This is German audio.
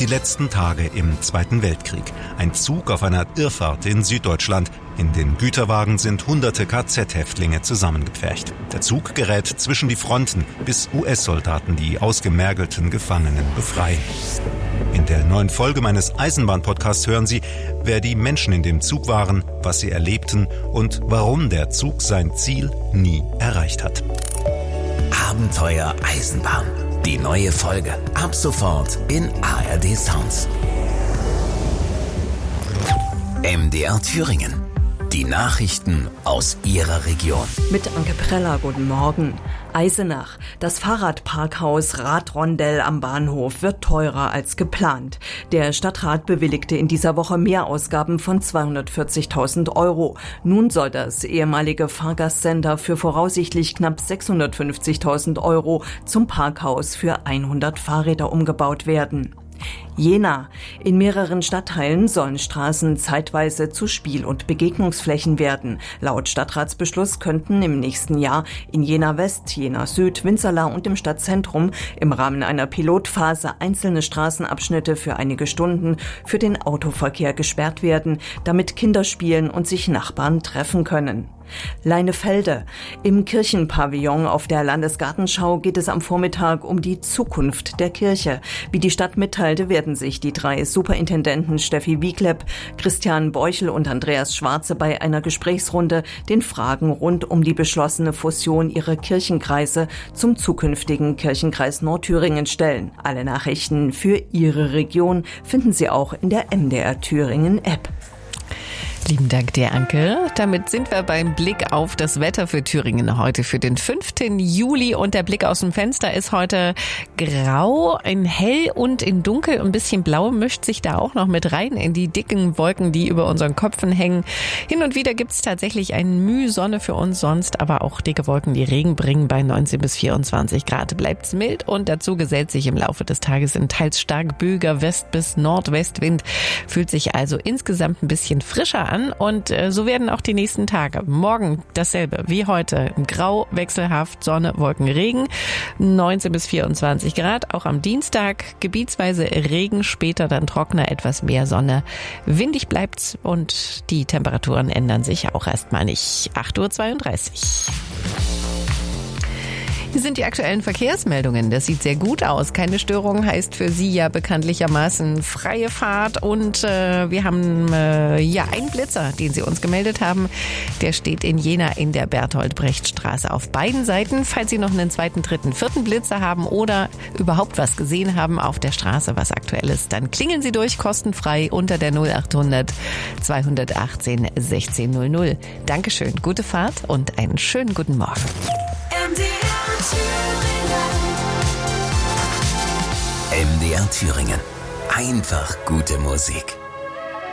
Die letzten Tage im Zweiten Weltkrieg. Ein Zug auf einer Irrfahrt in Süddeutschland. In den Güterwagen sind hunderte KZ-Häftlinge zusammengepfercht. Der Zug gerät zwischen die Fronten, bis US-Soldaten die ausgemergelten Gefangenen befreien. In der neuen Folge meines Eisenbahn-Podcasts hören Sie, wer die Menschen in dem Zug waren, was sie erlebten und warum der Zug sein Ziel nie erreicht hat. Abenteuer Eisenbahn. Die neue Folge. Ab sofort in ARD Sounds. MDR Thüringen. Die Nachrichten aus Ihrer Region. Mit Anke Preller, guten Morgen. Eisenach. Das Fahrradparkhaus Radrondell am Bahnhof wird teurer als geplant. Der Stadtrat bewilligte in dieser Woche Mehrausgaben von 240.000 €. Nun soll das ehemalige Fahrgastcenter für voraussichtlich knapp 650.000 € zum Parkhaus für 100 Fahrräder umgebaut werden. Jena. In mehreren Stadtteilen sollen Straßen zeitweise zu Spiel- und Begegnungsflächen werden. Laut Stadtratsbeschluss könnten im nächsten Jahr in Jena West, Jena Süd, Winzerla und im Stadtzentrum im Rahmen einer Pilotphase einzelne Straßenabschnitte für einige Stunden für den Autoverkehr gesperrt werden, damit Kinder spielen und sich Nachbarn treffen können. Leinefelde. Im Kirchenpavillon auf der Landesgartenschau geht es am Vormittag um die Zukunft der Kirche. Wie die Stadt mitteilte, werden sich die 3 Superintendenten Steffi Wiegleb, Christian Beuchel und Andreas Schwarze bei einer Gesprächsrunde den Fragen rund um die beschlossene Fusion ihrer Kirchenkreise zum zukünftigen Kirchenkreis Nordthüringen stellen. Alle Nachrichten für Ihre Region finden Sie auch in der MDR Thüringen App. Lieben Dank dir, Anke. Damit sind wir beim Blick auf das Wetter für Thüringen heute für den 5. Juli. Und der Blick aus dem Fenster ist heute grau, in hell und in dunkel. Ein bisschen blau mischt sich da auch noch mit rein in die dicken Wolken, die über unseren Köpfen hängen. Hin und wieder gibt es tatsächlich ein Mühe Sonne für uns, sonst aber auch dicke Wolken, die Regen bringen. Bei 19 bis 24 Grad bleibt's mild und dazu gesellt sich im Laufe des Tages ein teils stark böiger West- bis Nordwestwind. Fühlt sich also insgesamt ein bisschen frischer an. Und so werden auch die nächsten Tage. Morgen dasselbe wie heute. Grau, wechselhaft, Sonne, Wolken, Regen. 19 bis 24 Grad. Auch am Dienstag gebietsweise Regen, später dann trockener, etwas mehr Sonne. Windig bleibt's und die Temperaturen ändern sich auch erstmal nicht. 8:32 Uhr. Hier sind die aktuellen Verkehrsmeldungen. Das sieht sehr gut aus. Keine Störung heißt für Sie ja bekanntlichermaßen freie Fahrt. Und wir haben einen Blitzer, den Sie uns gemeldet haben. Der steht in Jena in der Bertolt-Brecht-Straße auf beiden Seiten. Falls Sie noch einen 2., 3., 4. Blitzer haben oder überhaupt was gesehen haben auf der Straße, was aktuell ist, dann klingeln Sie durch, kostenfrei unter der 0800 218 1600. Dankeschön, gute Fahrt und einen schönen guten Morgen. MDR Thüringen. Einfach gute Musik.